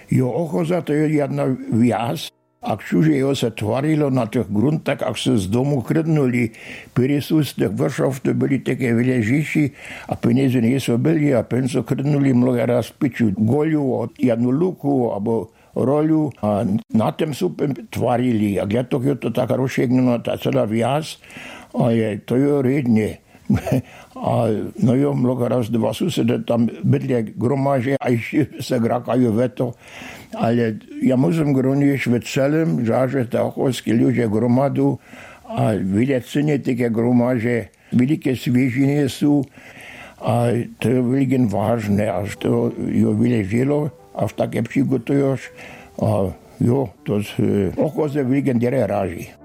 Jo ochoza to je jedna viac. Ak čuže jo sa tvarilo na tých gruntách, ak sa z domu krydnuli, perisú z tých vršov, to byli také vyležiši a peniaze nie sú byli a penso krydnuli mnoho raz piču goľu, jednu luku, alebo rolu a na tým sú tvarili. Ak ja to tak rozšegnulo, tá celá viac, ale to je redne. A no jo, mnoho raz dva susede tam bydlia gromaže a ešte sa grakajú veto. Ale ja musím gronieš ve celém, že tá ocholskí ľudia gromadu a vidia cene také gromaže, veľké sviežiny sú a to je veľmi vážne, až to jo vyležilo, až také přigotuješ a jo, to z ocholze veľmi ráži.